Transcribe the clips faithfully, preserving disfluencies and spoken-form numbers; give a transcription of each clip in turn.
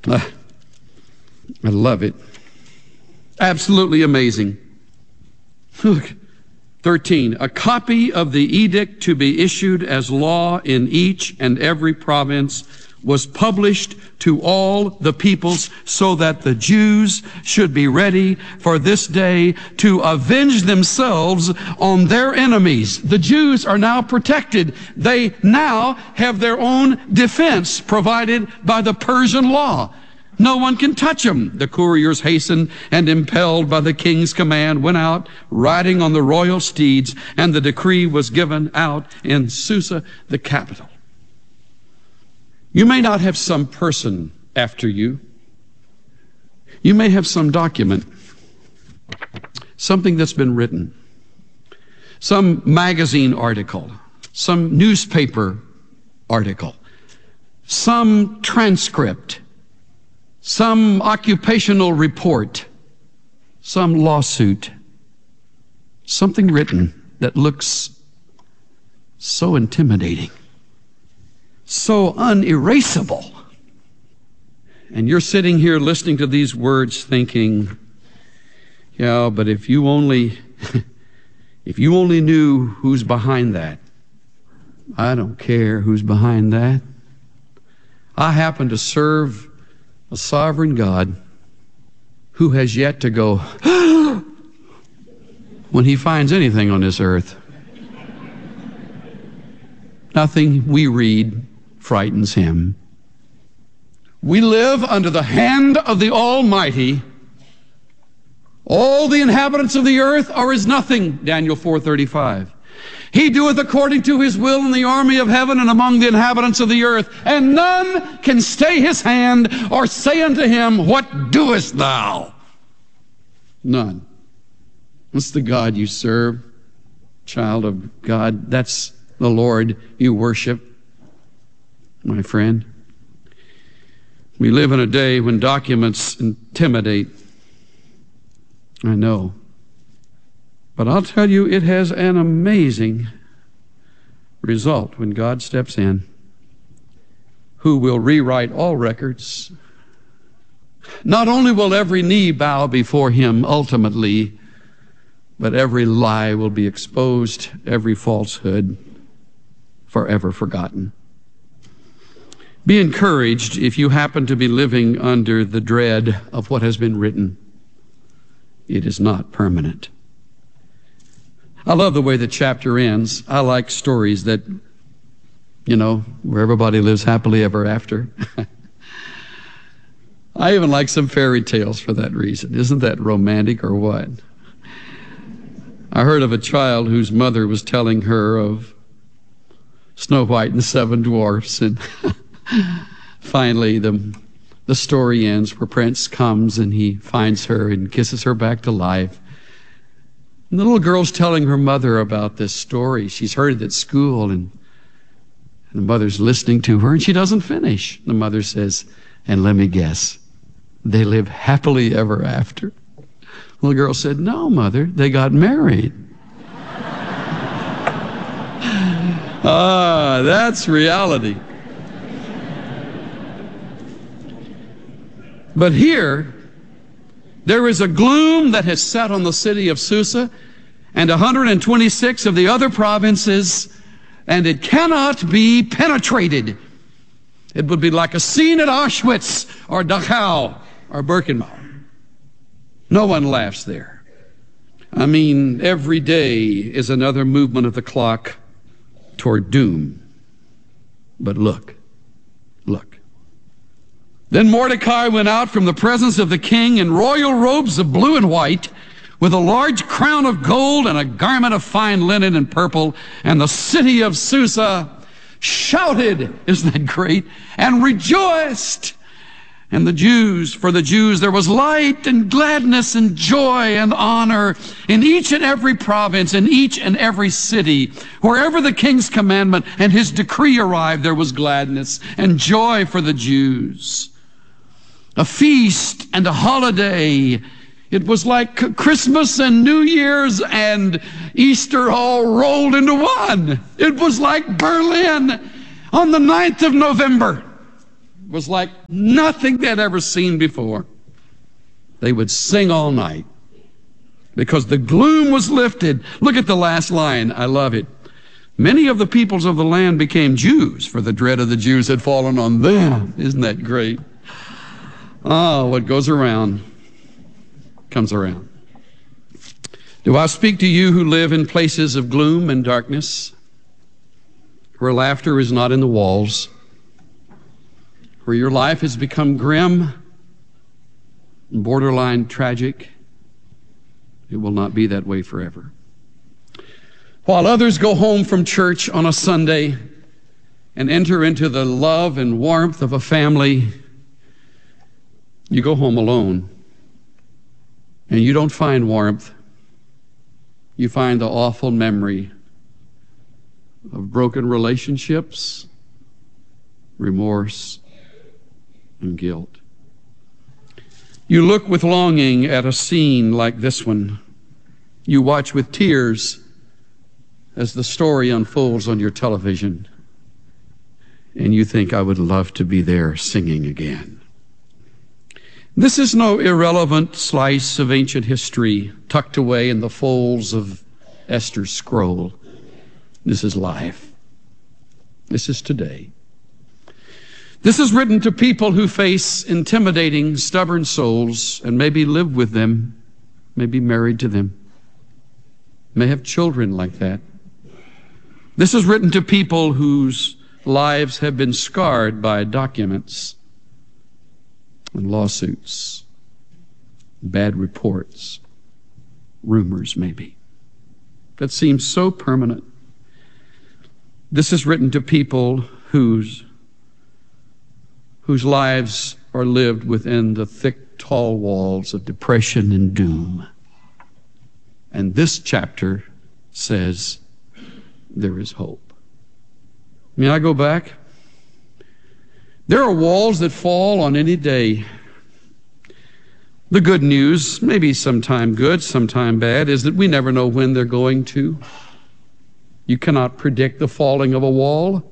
Uh, I love it. Absolutely amazing. Look, thirteen, a copy of the edict to be issued as law in each and every province was published to all the peoples, so that the Jews should be ready for this day to avenge themselves on their enemies. The Jews are now protected. They now have their own defense provided by the Persian law. No one can touch them. The couriers hastened and, impelled by the king's command, went out riding on the royal steeds, and the decree was given out in Susa, the capital. You may not have some person after you. You may have some document, something that's been written, some magazine article, some newspaper article, some transcript, some occupational report, some lawsuit, something written that looks so intimidating, so unerasable. And you're sitting here listening to these words thinking, yeah, but if you only, if you only knew who's behind that. I don't care who's behind that. I happen to serve a sovereign God who has yet to go when he finds anything on this earth. Nothing we read frightens him. We live under the hand of the Almighty. All the inhabitants of the earth are as nothing, Daniel four thirty-five. He doeth according to his will in the army of heaven and among the inhabitants of the earth, and none can stay his hand or say unto him, what doest thou? None. That's the God you serve, child of God. That's the Lord you worship, my friend. We live in a day when documents intimidate. I know. But I'll tell you, it has an amazing result when God steps in, who will rewrite all records. Not only will every knee bow before him ultimately, but every lie will be exposed, every falsehood forever forgotten. Be encouraged if you happen to be living under the dread of what has been written. It is not permanent. I love the way the chapter ends. I like stories that, you know, where everybody lives happily ever after. I even like some fairy tales for that reason. Isn't that romantic or what? I heard of a child whose mother was telling her of Snow White and the Seven Dwarfs, and finally the the story ends where Prince comes and he finds her and kisses her back to life. And the little girl's telling her mother about this story. She's heard it at school, and, and the mother's listening to her, and she doesn't finish. The mother says, and let me guess, they live happily ever after. The little girl said, no, mother, they got married. Ah, that's reality. But here, there is a gloom that has set on the city of Susa and one hundred twenty-six of the other provinces, and it cannot be penetrated. It would be like a scene at Auschwitz or Dachau or Birkenau. No one laughs there. I mean, every day is another movement of the clock toward doom. But look, look. Then Mordecai went out from the presence of the king in royal robes of blue and white, with a large crown of gold and a garment of fine linen and purple, and the city of Susa shouted, isn't that great, and rejoiced. And the Jews, for the Jews there was light and gladness and joy and honor in each and every province, in each and every city. Wherever the king's commandment and his decree arrived, there was gladness and joy for the Jews. A feast and a holiday. It was like Christmas and New Year's and Easter all rolled into one. It was like Berlin on the ninth of November. was like nothing they'd ever seen before. They would sing all night because the gloom was lifted. Look at the last line. I love it. Many of the peoples of the land became Jews, for the dread of the Jews had fallen on them. Isn't that great? Ah, oh, what goes around comes around. Do I speak to you who live in places of gloom and darkness, where laughter is not in the walls, where your life has become grim and borderline tragic? It will not be that way forever. While others go home from church on a Sunday and enter into the love and warmth of a family, you go home alone and you don't find warmth. You find the awful memory of broken relationships, remorse, and guilt. You look with longing at a scene like this one. You watch with tears as the story unfolds on your television, and you think, I would love to be there singing again. This is no irrelevant slice of ancient history tucked away in the folds of Esther's scroll. This is life. This is today. This is written to people who face intimidating, stubborn souls and maybe live with them, may be married to them, may have children like that. This is written to people whose lives have been scarred by documents and lawsuits, bad reports, rumors maybe, that seem so permanent. This is written to people whose whose lives are lived within the thick, tall walls of depression and doom. And this chapter says there is hope. May I go back? There are walls that fall on any day. The good news, maybe sometime good, sometime bad, is that we never know when they're going to. You cannot predict the falling of a wall.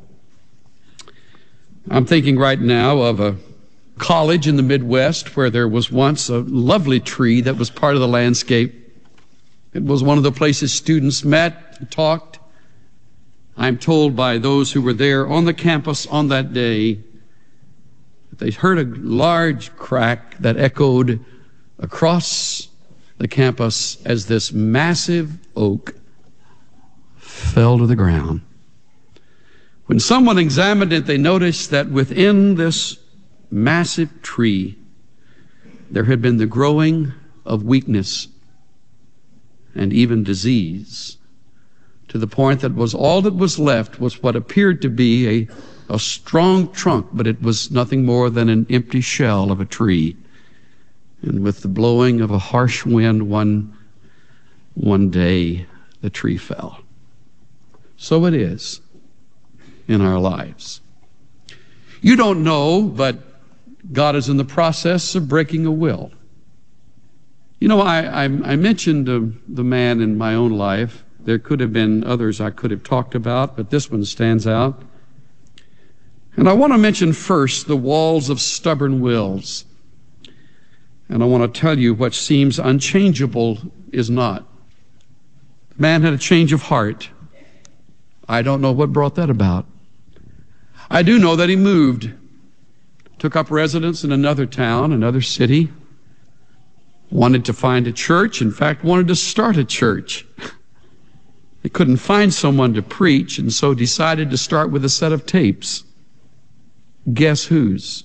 I'm thinking right now of a college in the Midwest where there was once a lovely tree that was part of the landscape. It was one of the places students met and talked. I'm told by those who were there on the campus on that day that they heard a large crack that echoed across the campus as this massive oak fell to the ground. When someone examined it, they noticed that within this massive tree, there had been the growing of weakness and even disease, to the point that was all that was left was what appeared to be a, a strong trunk, but it was nothing more than an empty shell of a tree. And with the blowing of a harsh wind one, one day, the tree fell. So it is in our lives. You don't know, but God is in the process of breaking a will. You know, I, I, I mentioned uh, the man in my own life. There could have been others I could have talked about, but this one stands out. And I want to mention first the walls of stubborn wills. And I want to tell you what seems unchangeable is not. The man had a change of heart. I don't know what brought that about. I do know that he moved, took up residence in another town, another city, wanted to find a church, in fact, wanted to start a church. He couldn't find someone to preach, and so decided to start with a set of tapes. Guess whose?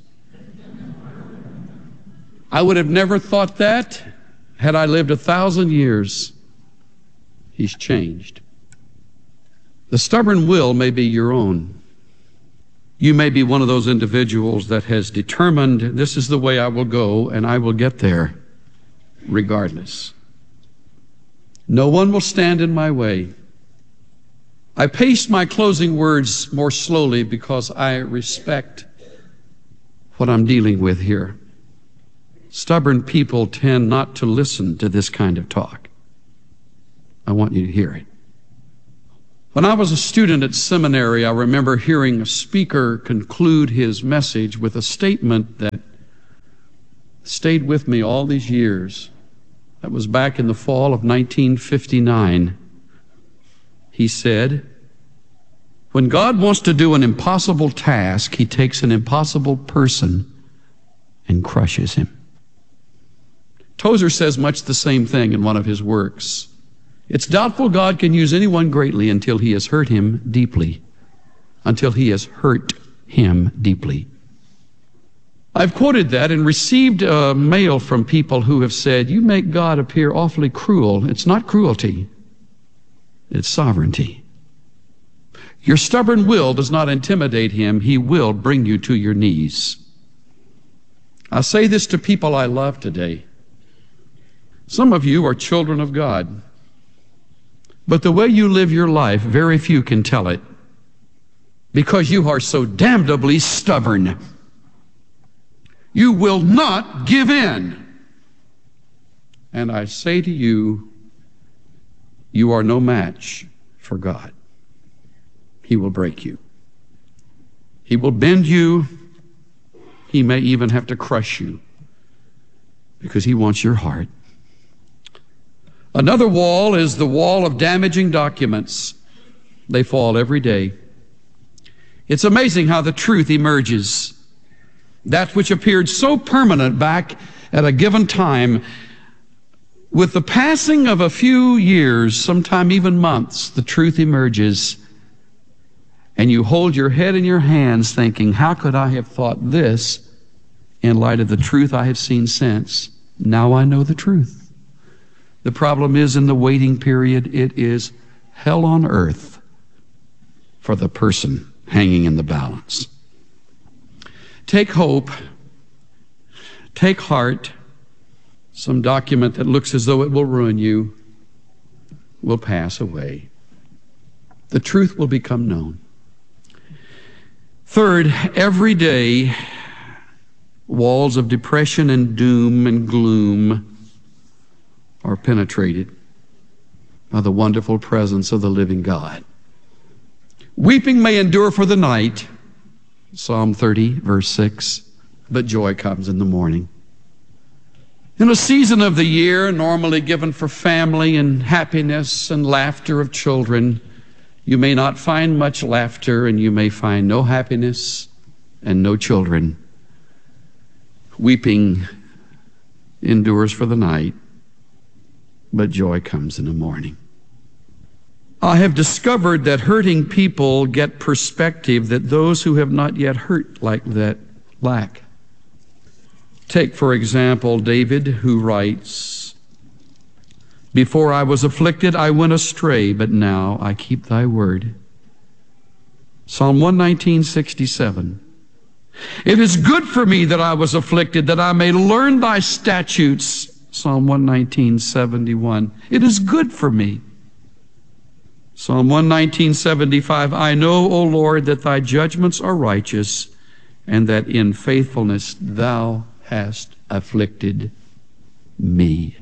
I would have never thought that had I lived a thousand years. He's changed. The stubborn will may be your own. You may be one of those individuals that has determined, this is the way I will go, and I will get there regardless. No one will stand in my way. I paced my closing words more slowly because I respect what I'm dealing with here. Stubborn people tend not to listen to this kind of talk. I want you to hear it. When I was a student at seminary, I remember hearing a speaker conclude his message with a statement that stayed with me all these years. That was back in the fall of nineteen fifty-nine. He said, "When God wants to do an impossible task, He takes an impossible person and crushes him." Tozer says much the same thing in one of his works. It's doubtful God can use anyone greatly until He has hurt him deeply. Until He has hurt him deeply. I've quoted that and received a mail from people who have said, "You make God appear awfully cruel." It's not cruelty. It's sovereignty. Your stubborn will does not intimidate Him. He will bring you to your knees. I say this to people I love today. Some of you are children of God. But the way you live your life, very few can tell it. Because you are so damnably stubborn. You will not give in. And I say to you, you are no match for God. He will break you. He will bend you. He may even have to crush you because He wants your heart. Another wall is the wall of damaging documents. They fall every day. It's amazing how the truth emerges. That which appeared so permanent back at a given time, with the passing of a few years, sometime even months, the truth emerges. And you hold your head in your hands thinking, how could I have thought this in light of the truth I have seen since? Now I know the truth. The problem is, in the waiting period, it is hell on earth for the person hanging in the balance. Take hope. Take heart. Some document that looks as though it will ruin you will pass away. The truth will become known. Third, every day, walls of depression and doom and gloom are penetrated by the wonderful presence of the living God. Weeping may endure for the night, Psalm thirty, verse six, but joy comes in the morning. In a season of the year normally given for family and happiness and laughter of children, you may not find much laughter, and you may find no happiness and no children. Weeping endures for the night, but joy comes in the morning. I have discovered that hurting people get perspective that those who have not yet hurt like that lack. Take, for example, David, who writes, "Before I was afflicted, I went astray, but now I keep thy word." Psalm one nineteen, sixty-seven. "It is good for me that I was afflicted, that I may learn thy statutes." Psalm one nineteen, seventy-one. It is good for me. Psalm one nineteen, seventy-five. "I know, O Lord, that thy judgments are righteous, and that in faithfulness thou hast afflicted me."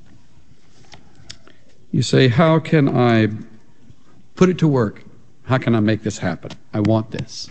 You say, how can I put it to work? How can I make this happen? I want this.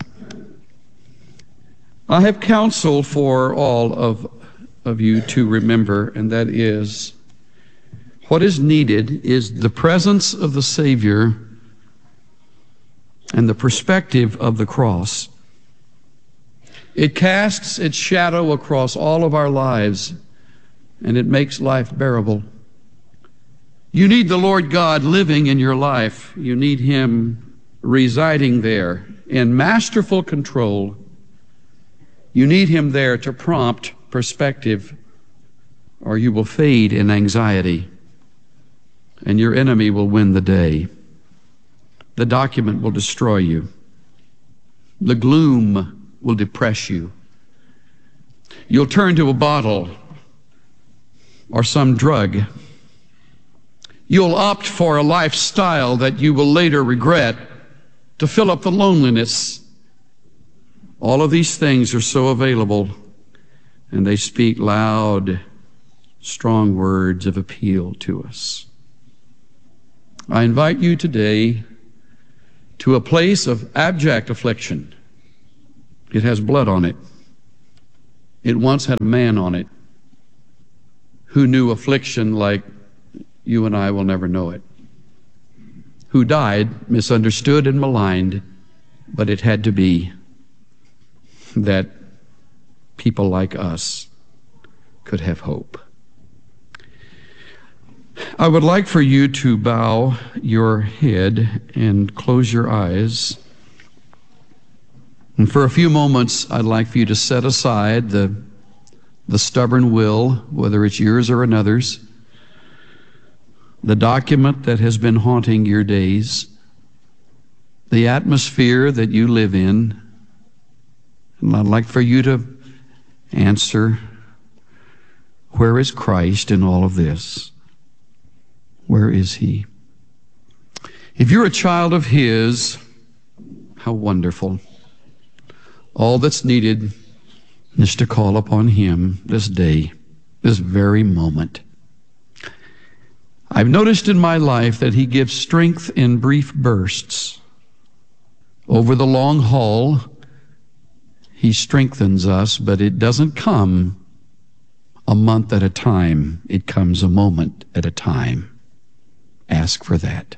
I have counsel for all of, of you to remember, and that is, what is needed is the presence of the Savior and the perspective of the cross. It casts its shadow across all of our lives, and it makes life bearable. You need the Lord God living in your life. You need Him residing there in masterful control. You need Him there to prompt perspective, or you will fade in anxiety, and your enemy will win the day. The document will destroy you. The gloom will depress you. You'll turn to a bottle or some drug. You'll opt for a lifestyle that you will later regret to fill up the loneliness. All of these things are so available, and they speak loud, strong words of appeal to us. I invite you today to a place of abject affliction. It has blood on it. It once had a man on it who knew affliction like you and I will never know it, who died misunderstood and maligned, but it had to be that people like us could have hope. I would like for you to bow your head and close your eyes. And for a few moments, I'd like for you to set aside the, the stubborn will, whether it's yours or another's, the document that has been haunting your days, the atmosphere that you live in. And I'd like for you to answer, where is Christ in all of this? Where is He? If you're a child of His, how wonderful. All that's needed is to call upon Him this day, this very moment. I've noticed in my life that He gives strength in brief bursts. Over the long haul, He strengthens us, but it doesn't come a month at a time. It comes a moment at a time. Ask for that.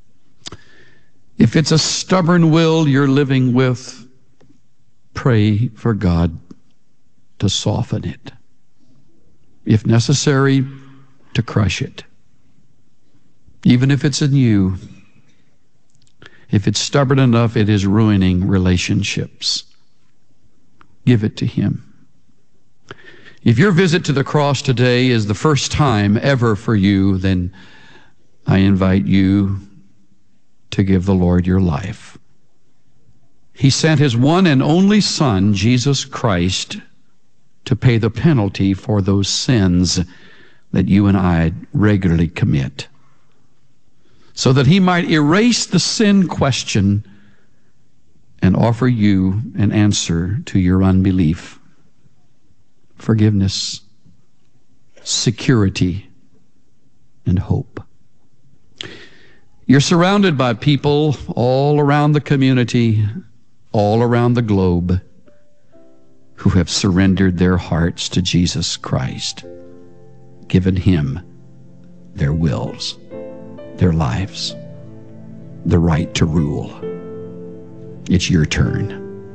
If it's a stubborn will you're living with, pray for God to soften it. If necessary, to crush it. Even if it's in you, if it's stubborn enough it is ruining relationships, give it to Him. If your visit to the cross today is the first time ever for you, then I invite you to give the Lord your life. He sent His one and only Son, Jesus Christ, to pay the penalty for those sins that you and I regularly commit, so that He might erase the sin question and offer you an answer to your unbelief, forgiveness, security, and hope. You're surrounded by people all around the community, all around the globe, who have surrendered their hearts to Jesus Christ, given Him their wills, their lives, the right to rule. It's your turn.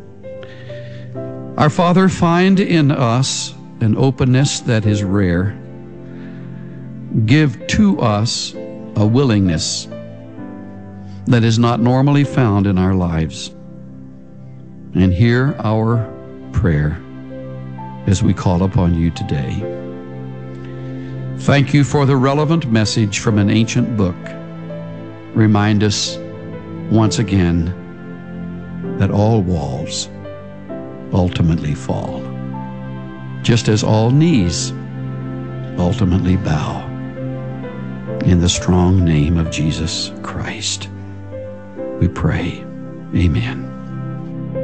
Our Father, find in us an openness that is rare. Give to us a willingness that is not normally found in our lives. And hear our prayer as we call upon You today. Thank You for the relevant message from an ancient book. Remind us once again that all walls ultimately fall, just as all knees ultimately bow. In the strong name of Jesus Christ, we pray. Amen.